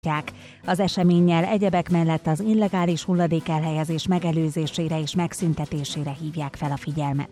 Az eseménnyel egyebek mellett az illegális hulladék elhelyezés megelőzésére és megszüntetésére hívják fel a figyelmet.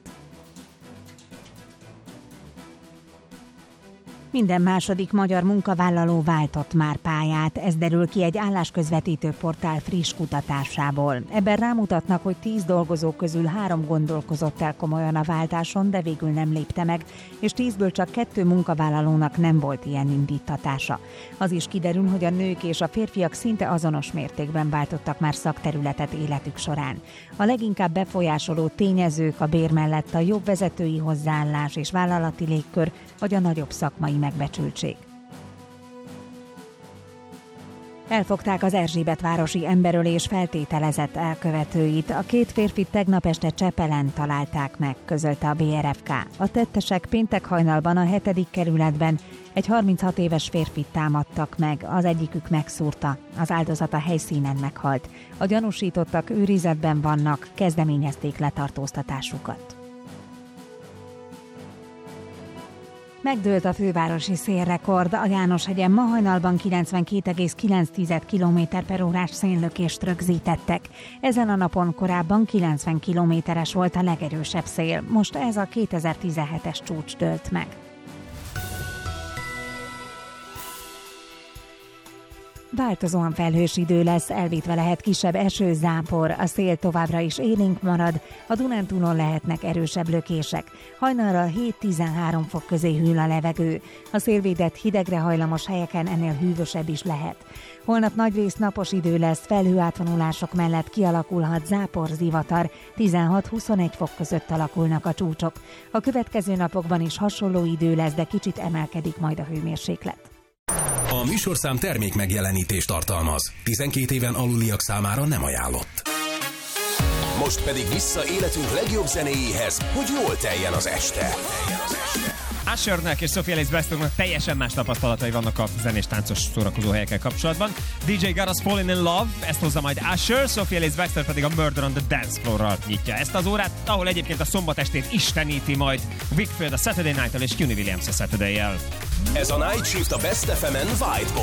Minden második magyar munkavállaló váltott már pályát, ez derül ki egy állásközvetítő portál friss kutatásából. Ebben rámutatnak, hogy 10 dolgozó közül 3 gondolkozott el komolyan a váltáson, de végül nem lépte meg, és 10-ből csak 2 munkavállalónak nem volt ilyen indítatása. Az is kiderül, hogy a nők és a férfiak szinte azonos mértékben váltottak már szakterületet életük során. A leginkább befolyásoló tényezők a bér mellett a jobb vezetői hozzáállás és vállalati légkör, vagy a nagyobb szakmai megbecsültség. Elfogták az Erzsébetvárosi emberölés feltételezett elkövetőit. A 2 férfit tegnap este Csepelen találták meg, közölte a BRFK. A tettesek péntek hajnalban a 7. kerületben egy 36 éves férfit támadtak meg, az egyikük megszúrta, az áldozat a helyszínen meghalt. A gyanúsítottak őrizetben vannak, kezdeményezték letartóztatásukat. Megdőlt a fővárosi szélrekord, a Jánoshegyen ma hajnalban 92,9 km/órás széllökést rögzítettek. Ezen a napon korábban 90 km/h volt a legerősebb szél, most ez a 2017-es csúcs dőlt meg. Változóan felhős idő lesz, elvétve lehet kisebb eső-zápor, a szél továbbra is élénk marad, a Dunántúlon lehetnek erősebb lökések. Hajnalra 7-13 fok közé hűl a levegő. A szélvédett hidegre hajlamos helyeken ennél hűvösebb is lehet. Holnap nagyrészt napos idő lesz, felhőátvonulások mellett kialakulhat záporzivatar, 16-21 fok között alakulnak a csúcsok. A következő napokban is hasonló idő lesz, de kicsit emelkedik majd a hőmérséklet. A műsorszám termék megjelenítést tartalmaz. 12 éven aluliak számára nem ajánlott. Most pedig vissza életünk legjobb zenéjéhez, hogy jól teljen az este. Ushernek és Sophie Ellis Bextornak teljesen más tapasztalatai vannak a zenés táncos szórakozó helyekkel kapcsolatban. DJ Gara's Falling in Love, ezt hozza majd Usher, Sophie Ellis Bextor pedig a Murder on the Dance Floor-ral nyitja ezt az órát, ahol egyébként a szombatestét isteníti majd Wickfield a Saturday Night-tal és Cuny Williams a Saturday-jel. Ez a Night Shift a Best FM-en Vibe